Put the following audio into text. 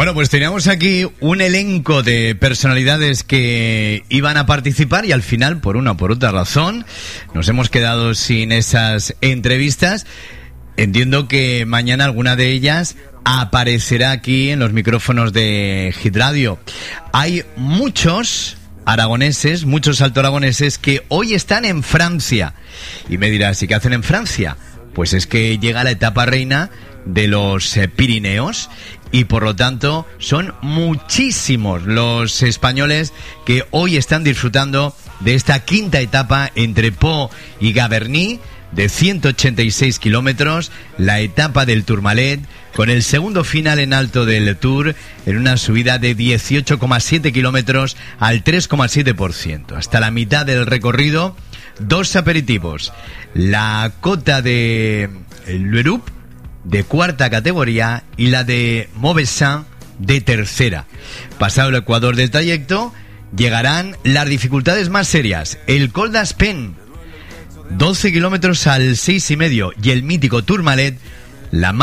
Bueno, pues teníamos aquí un elenco de personalidades que iban a participar y al final, por una o por otra razón, nos hemos quedado sin esas entrevistas. Entiendo que mañana alguna de ellas aparecerá aquí en los micrófonos de Hit Radio. Hay muchos aragoneses, muchos altoaragoneses que hoy están en Francia. Y me dirás, ¿y qué hacen en Francia? Pues es que llega la etapa reina de los Pirineos y por lo tanto son muchísimos los españoles que hoy están disfrutando de esta quinta etapa entre Pau y Gaverny de 186 kilómetros, la etapa del Tourmalet, con el segundo final en alto del Tour en una subida de 18,7 kilómetros al 3,7%. Hasta la mitad del recorrido, dos aperitivos. La cota de L'Europe de cuarta categoría y la de Mauvaisin de tercera. Pasado el ecuador del trayecto, llegarán las dificultades más serias. El Col d'Aspen, 12 kilómetros al 6,5, y el mítico Tourmalet, la